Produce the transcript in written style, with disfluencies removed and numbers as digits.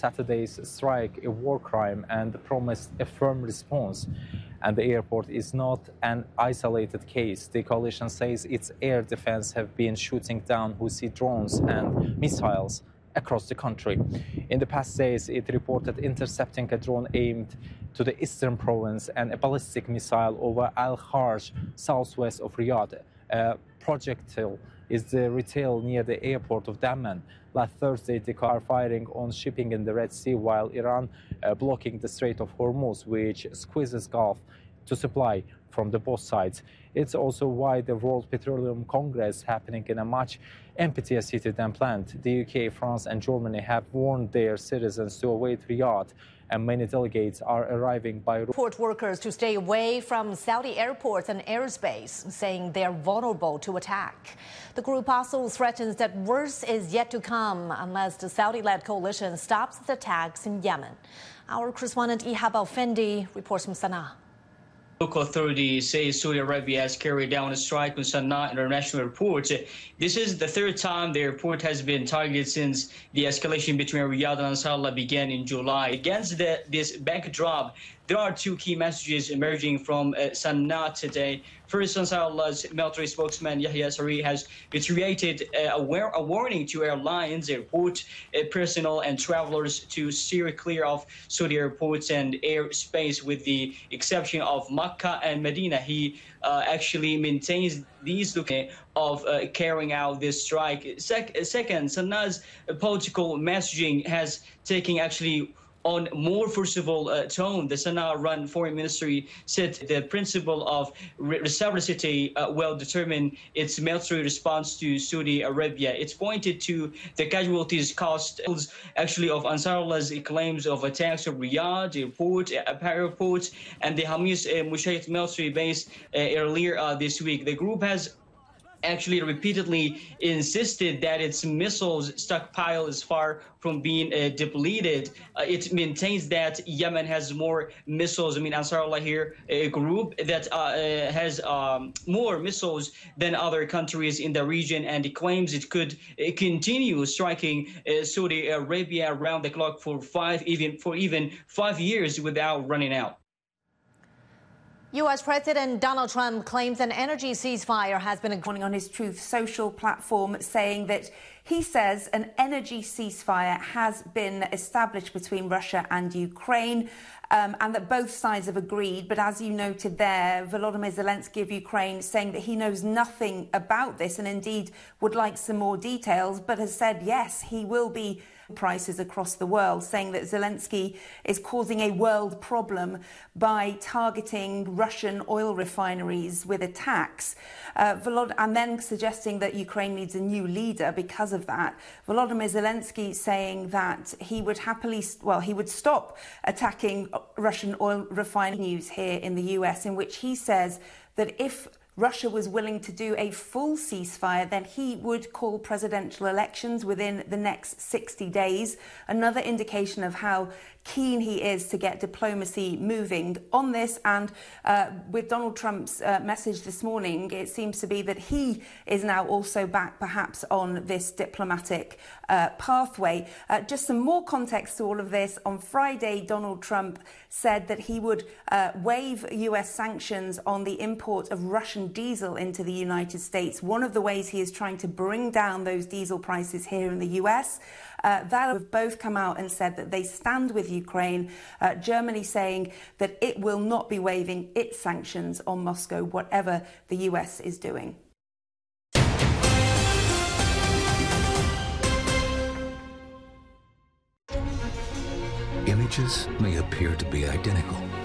Saturday's strike a war crime and promised a firm response. And the airport is not an isolated case. The coalition says its air defense have been shooting down Houthi drones and missiles across the country. In the past days, it reported intercepting a drone aimed to the eastern province and a ballistic missile over Al-Kharj, southwest of Riyadh. A projectile is the retail near the airport of Dammam. Last Thursday, the car firing on shipping in the Red Sea, while Iran blocking the Strait of Hormuz, which squeezes Gulf to supply from the both sides. It's also why the World Petroleum Congress happening in a much emptier city than planned. The UK, France and Germany have warned their citizens to await Riyadh, and many delegates are arriving by road. Port workers to stay away from Saudi airports and airspace, saying they are vulnerable to attack. The group also threatens that worse is yet to come unless the Saudi-led coalition stops its attacks in Yemen. Our correspondent Ihab Al-Fendi reports from Sana'a. Local authorities say Saudi Arabia has carried down a strike on Sana'a International Airport. This is the third time the airport has been targeted since the escalation between Riyadh and Ansarallah began in July. Against this backdrop, there are two key messages emerging from Sana'a today. First, Ansarallah's military spokesman Yahya Saree has reiterated a warning to airlines, airport personnel and travelers to steer clear of Saudi airports and airspace with the exception of Makkah and Medina. He actually maintains these of carrying out this strike. Second, Sana'a's political messaging has taken actually on more forcible tone. The Sana'a-run foreign ministry said the principle of reciprocity will determine its military response to Saudi Arabia. It's pointed to the casualties caused actually of Ansarallah's claims of attacks on Riyadh airport and the Hamis Mushayt military base earlier this week. The group has actually repeatedly insisted that its missiles stockpile is far from being depleted. It maintains that Yemen has more missiles. I mean, Ansarallah here, a group that has more missiles than other countries in the region, and it claims it could continue striking Saudi Arabia around the clock for even 5 years without running out. U.S. President Donald Trump claims an energy ceasefire has been agreed on his Truth Social platform, saying that he says an energy ceasefire has been established between Russia and Ukraine, and that both sides have agreed. But as you noted there, Volodymyr Zelensky of Ukraine saying that he knows nothing about this and indeed would like some more details, but has said, yes, he will be prices across the world, saying that Zelensky is causing a world problem by targeting Russian oil refineries with attacks, and then suggesting that Ukraine needs a new leader because of that. Volodymyr Zelensky saying that he would he would stop attacking Russian oil refineries here in the US, in which he says that if Russia was willing to do a full ceasefire, then he would call presidential elections within the next 60 days. Another indication of how keen he is to get diplomacy moving on this. And with Donald Trump's message this morning, it seems to be that he is now also back perhaps on this diplomatic pathway. Just some more context to all of this. On Friday, Donald Trump said that he would waive US sanctions on the import of Russian diesel into the United States. One of the ways he is trying to bring down those diesel prices here in the US. That have both come out and said that they stand with Ukraine. Germany saying that it will not be waiving its sanctions on Moscow, whatever the US is doing. Images may appear to be identical,